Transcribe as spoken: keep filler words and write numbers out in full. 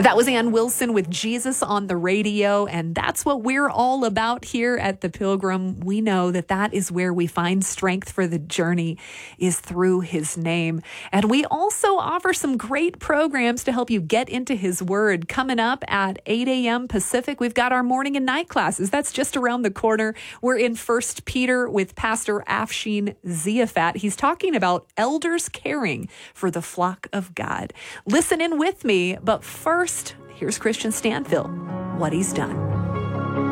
That was Ann Wilson with Jesus on the Radio, and that's what we're all about here at The Pilgrim. We know that that is where we find strength for the journey, is through his name. And we also offer some great programs to help you get into his word. Coming up at eight a.m. Pacific, we've got our morning and night classes. That's just around the corner. We're in First Peter with Pastor Afshin Ziafat. He's talking about elders caring for the flock of God. Listen in with me, but first, First, here's Christian Stanfill, What He's Done.